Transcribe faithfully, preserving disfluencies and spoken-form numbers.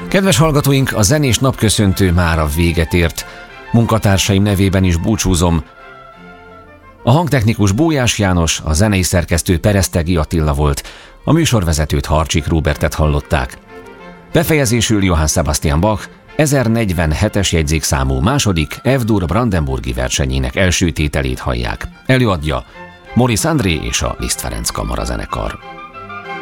Kedves hallgatóink, a zenés napköszöntő mára véget ért. Munkatársaim nevében is búcsúzom. A hangtechnikus Bójás János, a zenei szerkesztő Peresztegi Attila volt, a műsorvezetőt Harcsik Róbertet hallották. Befejezésül Johann Sebastian Bach ezernegyvenhetes jegyzékszámú második F-dur brandenburgi versenyének első tételét hallják. Előadja Maurice André és a Liszt Ferenc Kamara zenekar.